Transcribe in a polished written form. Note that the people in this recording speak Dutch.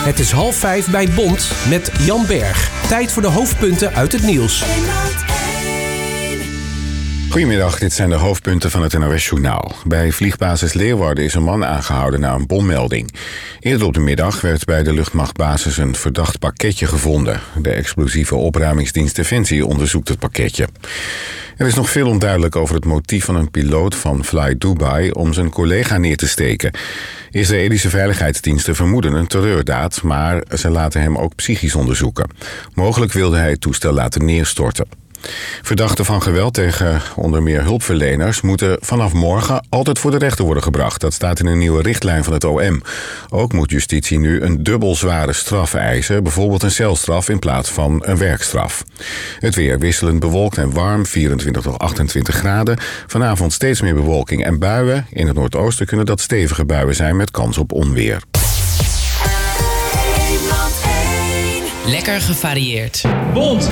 Het is 4:30 bij Bond met Jan Berg. Tijd voor de hoofdpunten uit het nieuws. Goedemiddag, dit zijn de hoofdpunten van het NOS-journaal. Bij vliegbasis Leeuwarden is een man aangehouden na een bommelding. Eerder op de middag werd bij de luchtmachtbasis een verdacht pakketje gevonden. De explosieve opruimingsdienst Defensie onderzoekt het pakketje. Er is nog veel onduidelijk over het motief van een piloot van Fly Dubai om zijn collega neer te steken. Israëlische veiligheidsdiensten vermoeden een terreurdaad, maar ze laten hem ook psychisch onderzoeken. Mogelijk wilde hij het toestel laten neerstorten. Verdachten van geweld tegen onder meer hulpverleners moeten vanaf morgen altijd voor de rechter worden gebracht. Dat staat in een nieuwe richtlijn van het OM. Ook moet justitie nu een dubbel zware straf eisen, bijvoorbeeld een celstraf in plaats van een werkstraf. Het weer wisselend bewolkt en warm, 24 tot 28 graden. Vanavond steeds meer bewolking en buien. In het noordoosten kunnen dat stevige buien zijn met kans op onweer. Lekker gevarieerd. Bond